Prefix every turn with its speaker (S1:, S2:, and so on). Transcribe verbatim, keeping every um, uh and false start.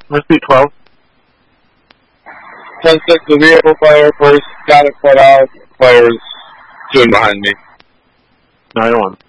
S1: Let's do twelve.
S2: ten six, the vehicle fire first, got it put out, fire's soon behind me.
S1: nine one.